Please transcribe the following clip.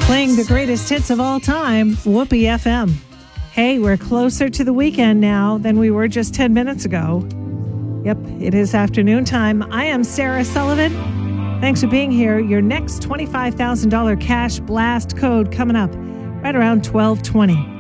Playing the greatest hits of all time, Whoopee FM. Hey, we're closer to the weekend now than we were just 10 minutes ago. Yep, it is afternoon time. I am Sarah Sullivan. Thanks for being here. Your next $25,000 cash blast code coming up right around 12:20.